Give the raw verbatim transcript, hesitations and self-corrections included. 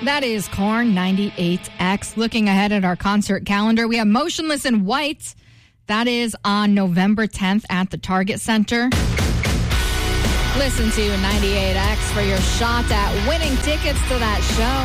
That is Korn ninety-eight X. Looking ahead at our concert calendar, we have Motionless in White. That is on November tenth at the Target Center. Listen to ninety-eight X for your shot at winning tickets to that show.